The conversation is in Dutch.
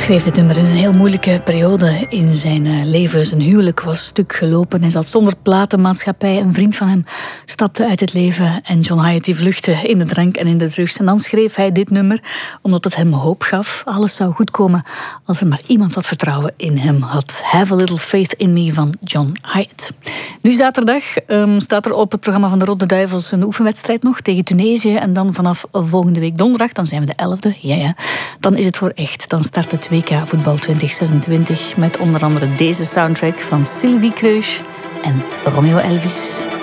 schreef dit nummer in een heel moeilijke periode in zijn leven. Zijn huwelijk was stuk gelopen. Hij zat zonder platenmaatschappij. Een vriend van hem stapte uit het leven. En John Hiatt die vluchtte in de drank en in de drugs. En dan schreef hij dit nummer omdat het hem hoop gaf. Alles zou goed komen als er maar iemand wat vertrouwen in hem had. Have a Little Faith in Me van John Hiatt. Nu zaterdag staat er op het programma van de Rode Duivels een oefenwedstrijd nog tegen Tunesië. En dan vanaf volgende week donderdag, dan zijn we de 11e. Ja. Dan is het voor echt. Dan start het WK Voetbal 2026 met onder andere deze soundtrack van Sylvie Kreusch en Romeo Elvis.